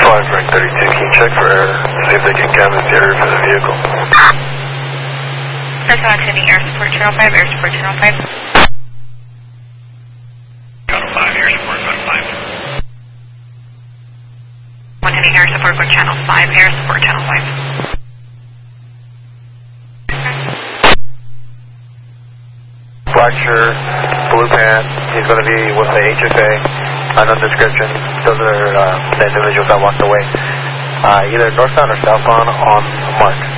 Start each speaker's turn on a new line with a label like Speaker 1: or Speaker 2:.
Speaker 1: 5 rank 32, can you check for air, see if they can canvas the area for the vehicle?
Speaker 2: Airfox heading air support channel 5, air support channel 5.
Speaker 3: Channel 5, air support channel 5.
Speaker 2: 1 heading air support for channel 5, air support channel 5.
Speaker 1: Black shirt, blue pants, he's going to be with the HFA, unknown description. Those are the individuals that walked away. Either northbound or southbound on mark.